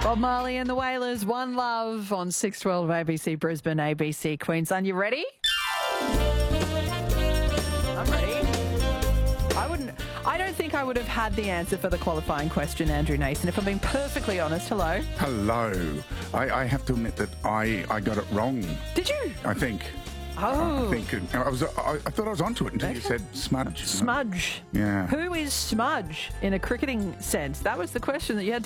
Bob Marley and the Wailers, One Love on 612 ABC Brisbane, ABC Queensland. You ready? I'm ready. I don't think I would have had the answer for the qualifying question, Andrew Nason, if I'm being perfectly honest. Hello. Hello. I have to admit that I got it wrong. Did you? I think. Oh. I thought I was onto it until you said smudge. Smudge. Yeah. Who is Smudge in a cricketing sense? That was the question that you had to